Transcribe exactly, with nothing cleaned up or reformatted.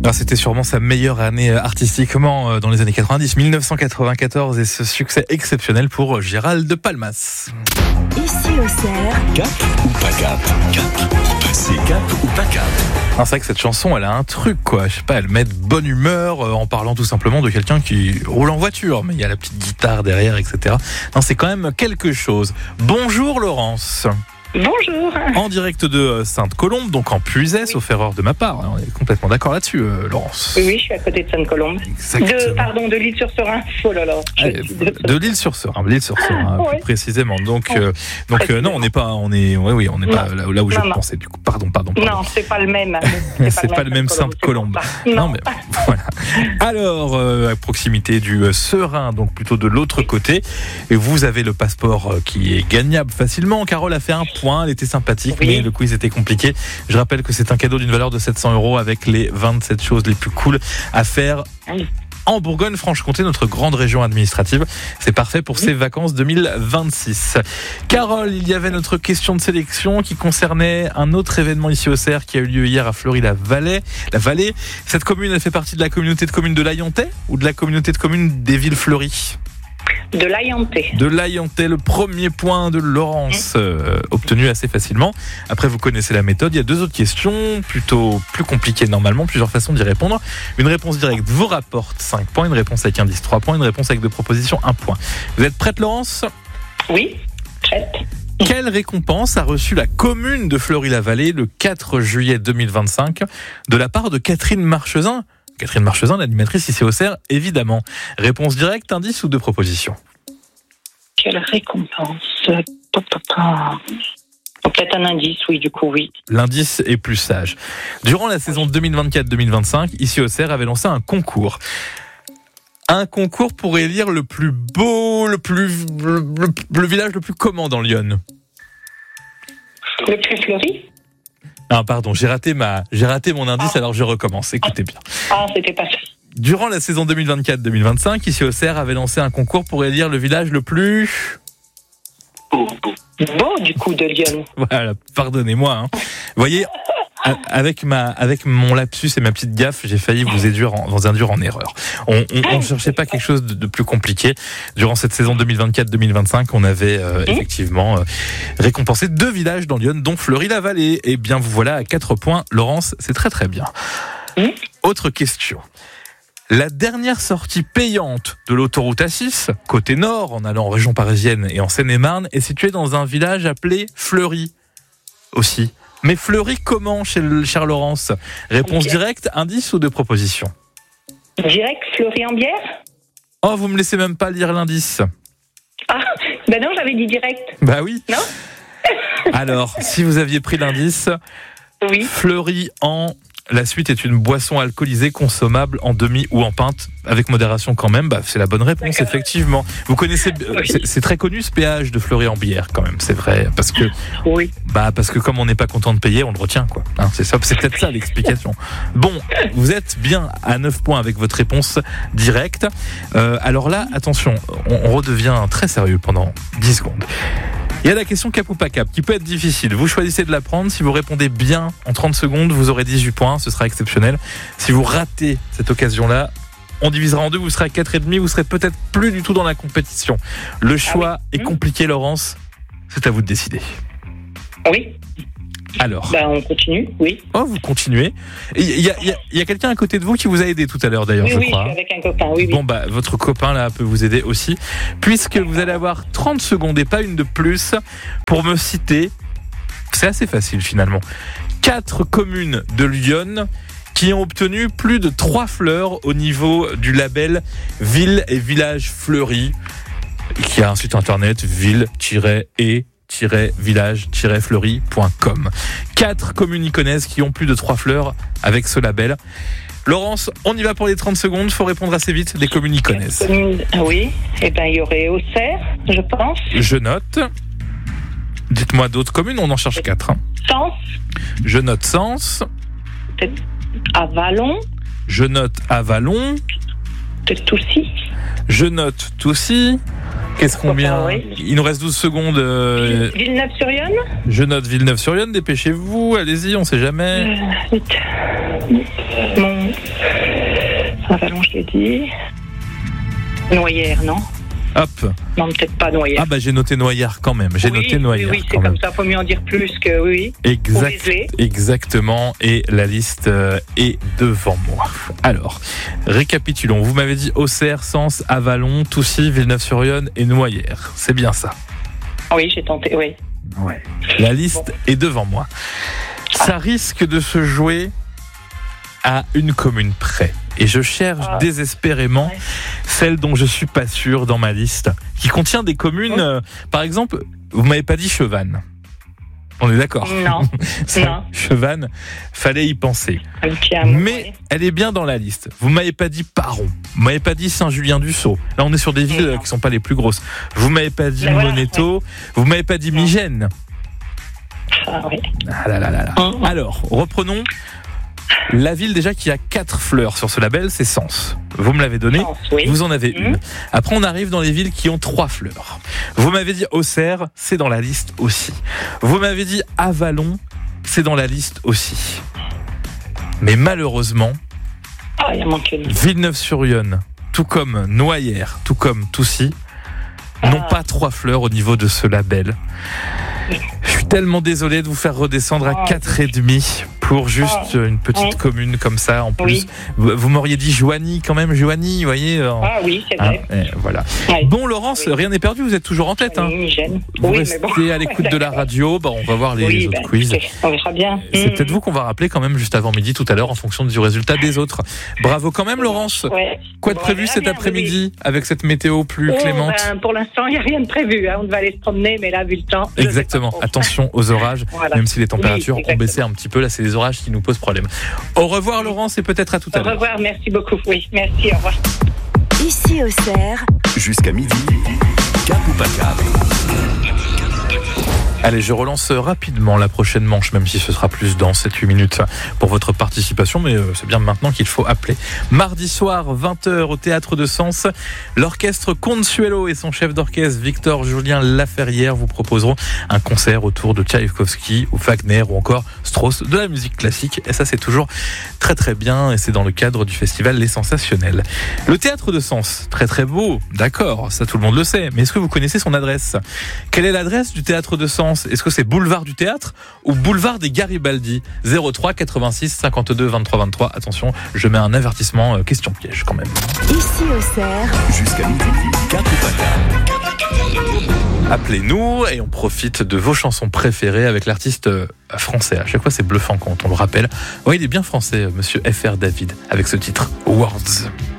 Alors, c'était sûrement sa meilleure année artistiquement dans les années quatre-vingt-dix, dix-neuf cent quatre-vingt-quatorze, et ce succès exceptionnel pour Gérald de Palmas. Ici au Cerf. Cap ou pas cap? Cap ou pas, c'est cap ou pas cap? Alors, c'est vrai que cette chanson, elle a un truc, quoi. Je sais pas, elle met de bonne humeur euh, en parlant tout simplement de quelqu'un qui roule en voiture, mais il y a la petite guitare derrière, et cetera. Non, c'est quand même quelque chose. Bonjour Laurence. Bonjour. En direct de Sainte-Colombe, donc en Puisay, oui. Sauf erreur de ma part. On est complètement d'accord là-dessus, euh, Laurence. Oui, oui, je suis à côté de Sainte-Colombe. Exactement. De, pardon, de l'Île-sur-Serein. Oh là là. Allez, de, de l'Île-sur-Serein, l'Île-sur-Serein, oui. Plus précisément. Donc, euh, donc précisément. Euh, non, on n'est pas, on est, oui, oui, on n'est pas là, là où non, je non. pensais. Du coup, pardon, pardon. pardon. Non, c'est pas le même. C'est, c'est pas, pas le même Sainte-Colombe. Non. non, mais voilà. Alors, euh, à proximité du Serein, donc plutôt de l'autre côté, et vous avez le passeport qui est gagnable facilement. Carole a fait un point, elle était sympathique. Oui. Mais le quiz était compliqué. Je rappelle que c'est un cadeau d'une valeur de sept cents euros avec les vingt-sept choses les plus cool à faire oui. en Bourgogne-Franche-Comté, notre grande région administrative. C'est parfait pour oui. ces vacances deux mille vingt-six. Carole, il y avait notre question de sélection qui concernait un autre événement ici au Cerf qui a eu lieu hier à Fleury-la-Vallée. La Vallée, cette commune, elle fait partie de la communauté de communes de l'Ayentais ou de la communauté de communes des villes fleuries ? De l'Ayentais. De l'Ayentais, le premier point de Laurence, euh, obtenu assez facilement. Après, vous connaissez la méthode. Il y a deux autres questions, plutôt plus compliquées normalement, plusieurs façons d'y répondre. Une réponse directe vous rapporte cinq points, une réponse avec indice trois points, une réponse avec deux propositions un point. Vous êtes prête, Laurence ? Oui, prête. Quelle récompense a reçu la commune de Fleury-la-Vallée le quatre juillet deux mille vingt-cinq de la part de Catherine Marchezin ? Catherine Marchezin, l'animatrice ici au Cerf, évidemment. Réponse directe, indice ou deux propositions ? Quelle récompense ? Peut-être un indice, oui, du coup, oui. L'indice est plus sage. Durant la saison deux mille vingt-quatre deux mille vingt-cinq, ici au Cerf avait lancé un concours. Un concours pour élire le plus beau, le plus, le, le, le village le plus comment dans l'Yonne ? Le plus fleuri ? Ah pardon, j'ai raté ma, j'ai raté mon indice, ah. alors je recommence. Écoutez bien. Ah, c'était pas ça. Durant la saison deux mille vingt-quatre deux mille vingt-cinq, ici au Cerf avait lancé un concours pour élire le village le plus beau, beau du coup de Lyon. Voilà, pardonnez-moi. Hein. Vous voyez, avec ma, avec mon lapsus et ma petite gaffe, j'ai failli vous induire en, vous induire en erreur. On, on, on cherchait pas quelque chose de, de plus compliqué. Durant cette saison deux mille vingt-quatre deux mille vingt-cinq, on avait euh, mmh. effectivement euh, récompensé deux villages dans Lyon, dont Fleury-la-Vallée. Et bien vous voilà à quatre points, Laurence. C'est très très bien. Mmh. Autre question. La dernière sortie payante de l'autoroute A six, côté nord, en allant en région parisienne et en Seine-et-Marne, est située dans un village appelé Fleury aussi. Mais Fleury comment, chez le cher Laurence ? Réponse okay. directe, indice ou deux propositions ? Direct, Fleury-en-Bière ? Oh, vous me laissez même pas lire l'indice. Ah, ben non, j'avais dit direct. Bah oui. Non ? Alors, si vous aviez pris l'indice, oui. Fleury en... La suite est une boisson alcoolisée consommable en demi ou en pinte, avec modération quand même. Bah, c'est la bonne réponse, D'accord. effectivement. Vous connaissez, oui. c'est, c'est très connu ce péage de Fleury-en-Bière quand même, c'est vrai, parce que, oui. bah parce que comme on n'est pas content de payer, on le retient quoi. Hein, c'est ça, c'est peut-être ça l'explication. Bon, vous êtes bien à neuf points avec votre réponse directe. Euh, alors là, attention, on, on redevient très sérieux pendant dix secondes. Il y a la question cap ou pas cap, qui peut être difficile. Vous choisissez de la prendre. Si vous répondez bien en trente secondes, vous aurez dix-huit points. Ce sera exceptionnel. Si vous ratez cette occasion-là, on divisera en deux. Vous serez à quatre virgule cinq. Vous serez peut-être plus du tout dans la compétition. Le choix ah oui. est compliqué, Laurence. C'est à vous de décider. Oui. Alors. Bah, on continue, oui. Oh, vous continuez. Il y a, il y a, il y a quelqu'un à côté de vous qui vous a aidé tout à l'heure, d'ailleurs, oui, je oui, crois. Oui, je suis avec un copain, oui, oui. Bon, bah, votre copain, là, peut vous aider aussi. Puisque vous allez avoir trente secondes et pas une de plus pour me citer. C'est assez facile, finalement. Quatre communes de Lyon qui ont obtenu plus de trois fleurs au niveau du label Ville et Village Fleury, qui a un site internet, ville-et village fleury point com. Quatre communes iconaises qui ont plus de trois fleurs avec ce label. Laurence, on y va pour les trente secondes, il faut répondre assez vite, les communes iconaises. Commune, oui, et ben il y aurait Auxerre, je pense. Je note. Dites-moi d'autres communes, on en cherche quatre. Hein. Sens. Je note Sens. Peut-être Avalon. Je note Avalon. Peut-être Toussy. Je note Toussy. Qu'est-ce qu'on vient ? Oui. Il nous reste douze secondes. Euh... Villeneuve-sur-Yonne. Je note Villeneuve-sur-Yonne, dépêchez-vous, allez-y, on sait jamais. Euh, vite. Mon... Avallon, je l'ai dit. Noyères, non? Hop. Non, peut-être pas Noyères. Ah bah j'ai noté Noyères quand même. J'ai oui, noté Noyères. Oui, oui, c'est quand comme même. ça. Faut mieux en dire plus que oui. Exact, Vézelay. exactement. Et la liste euh, est devant moi. Alors, récapitulons. Vous m'avez dit Auxerre, Sens, Avallon, Toussy, Villeneuve-sur-Yonne et Noyères. C'est bien ça. Oui, j'ai tenté, oui. Ouais. La liste bon. est devant moi. Ça risque de se jouer à une commune près. Et je cherche ah. désespérément ouais. celle dont je suis pas sûr dans ma liste, qui contient des communes, euh, par exemple, vous m'avez pas dit Chevannes. On est d'accord? Non. non. Chevannes, fallait y penser. Okay, Mais ouais. elle est bien dans la liste. Vous m'avez pas dit Paron. Vous m'avez pas dit Saint-Julien-du-Sault. Là, on est sur des villes non. qui sont pas les plus grosses. Vous m'avez pas dit voilà, Moneto. Ouais. Vous m'avez pas dit non. Migène. Ah oui. Ah là là là là. Mmh. Alors, reprenons. La ville déjà qui a quatre fleurs sur ce label, c'est Sens. Vous me l'avez donné, Sens, oui. Vous en avez mmh. une. Après, on arrive dans les villes qui ont trois fleurs. Vous m'avez dit Auxerre, c'est dans la liste aussi. Vous m'avez dit Avallon, c'est dans la liste aussi. Mais malheureusement, ah, il y a manqué une. Villeneuve-sur-Yonne, tout comme Noyères, tout comme Toussy, ah. n'ont pas trois fleurs au niveau de ce label. Je suis tellement désolé de vous faire redescendre à quatre et demi pour juste une petite oui. commune comme ça. En plus, oui. vous, vous m'auriez dit Joigny quand même, Joigny, vous voyez. En... Ah oui, c'est vrai. Hein, voilà. Oui. Bon, Laurence, oui. rien n'est perdu. Vous êtes toujours en tête. Hein. Oui, vous oui, restez bon. à l'écoute de la radio. Bah, on va voir les oui, autres ben, quiz. On verra bien. C'est mmh. peut-être vous qu'on va rappeler quand même juste avant midi tout à l'heure en fonction du résultat des autres. Bravo quand même, Laurence. Ouais. Quoi de bon, prévu cet bien, après-midi oui. avec cette météo plus oh, clémente? Ben, pour l'instant, il n'y a rien de prévu. Hein. On devait aller se promener, mais là, vu le temps. Exactement. Attention aux orages. Voilà. Même si les températures oui, ont baissé un petit peu, là c'est les orages qui nous posent problème. Au revoir Laurence et peut-être à tout à l'heure. Au revoir, merci beaucoup. Oui, merci, au revoir. Ici Auxerre. Jusqu'à midi, cap ou pas cap? Allez, je relance rapidement la prochaine manche, même si ce sera plus dans sept huit minutes pour votre participation, mais c'est bien maintenant qu'il faut appeler. Mardi soir, vingt heures, au Théâtre de Sens, l'orchestre Consuelo et son chef d'orchestre Victor-Julien Laferrière vous proposeront un concert autour de Tchaïkovski ou Wagner ou encore Strauss, de la musique classique. Et ça, c'est toujours très très bien et c'est dans le cadre du festival Les Sensationnels. Le Théâtre de Sens, très très beau, d'accord, ça tout le monde le sait, mais est-ce que vous connaissez son adresse? Quelle est l'adresse du Théâtre de Sens? Est-ce que c'est boulevard du Théâtre ou boulevard des Garibaldi? Zéro trois quatre-vingt-six cinquante-deux vingt-trois vingt-trois. Attention, je mets un avertissement euh, question piège quand même. Ici Auxerre. Jusqu'à midi, cap ou pas cap? Appelez-nous et on profite de vos chansons préférées avec l'artiste euh, français. À chaque fois, c'est bluffant quand on le rappelle. Oui, il est bien français, monsieur F R David, avec ce titre Words.